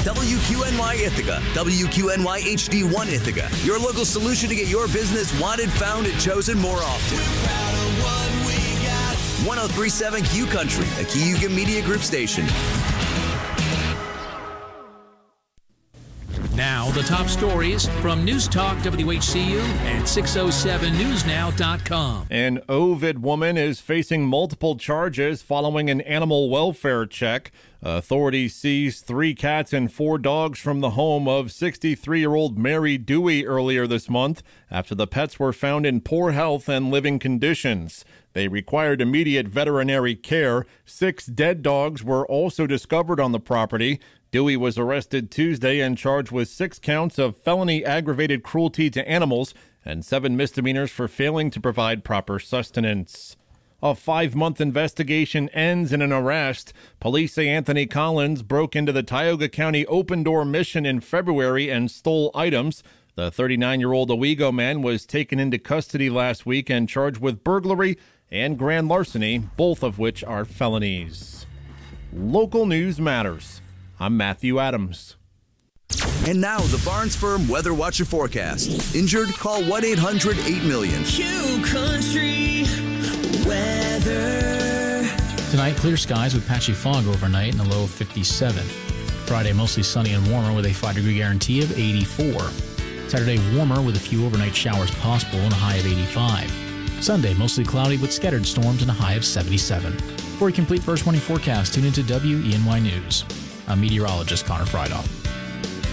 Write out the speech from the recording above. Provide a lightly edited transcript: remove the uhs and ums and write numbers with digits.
WQNY Ithaca, WQNY HD1 Ithaca, your local solution to get your business wanted, found, and chosen more often. 1037 Q Country, a Cayuga Media Group station. Now, the top stories from News Talk WHCU and 607newsnow.com. An Ovid woman is facing multiple charges following an animal welfare check. Authorities seized 3 cats and 4 dogs from the home of 63-year-old Mary Dewey earlier this month after the pets were found in poor health and living conditions. They required immediate veterinary care. 6 dead dogs were also discovered on the property. Dewey was arrested Tuesday and charged with 6 counts of felony aggravated cruelty to animals and 7 misdemeanors for failing to provide proper sustenance. A 5-month investigation ends in an arrest. Police say Anthony Collins broke into the Tioga County Open Door Mission in February and stole items. The 39-year-old Owego man was taken into custody last week and charged with burglary and grand larceny, both of which are felonies. Local news matters. I'm Matthew Adams. And now, the Barnes Firm Weather Watcher forecast. Injured? Call 1-800-8-million. Q Country weather. Tonight, clear skies with patchy fog overnight and a low of 57. Friday, mostly sunny and warmer with a 5-degree guarantee of 84. Saturday, warmer with a few overnight showers possible and a high of 85. Sunday, mostly cloudy with scattered storms and a high of 77. For a complete first morning forecast, tune into WENY News. I'm meteorologist Connor Friedhoff.